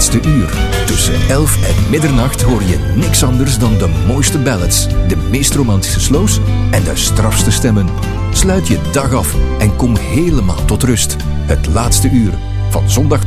laatste uur. Tussen 11 en middernacht hoor je niks anders dan de mooiste ballads, de meest romantische slows en de strafste stemmen. Sluit je dag af en kom helemaal tot rust. Het laatste uur, van zondag tot